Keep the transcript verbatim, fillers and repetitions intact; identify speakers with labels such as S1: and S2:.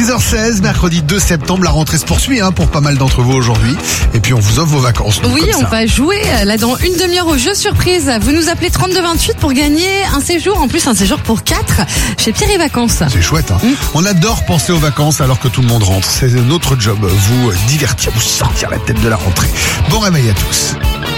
S1: six heures seize, mercredi deux septembre, la rentrée se poursuit hein, pour pas mal d'entre vous aujourd'hui. Et puis on vous offre vos vacances.
S2: Oui, on ça. va jouer là dans une demi-heure au jeu surprise. Vous nous appelez trente-deux vingt-huit pour gagner un séjour, en plus un séjour pour quatre chez Pierre et Vacances.
S1: C'est chouette. Hein. Mmh. On adore penser aux vacances alors que tout le monde rentre. C'est notre job, vous divertir, vous sortir la tête de la rentrée. Bon réveil à tous.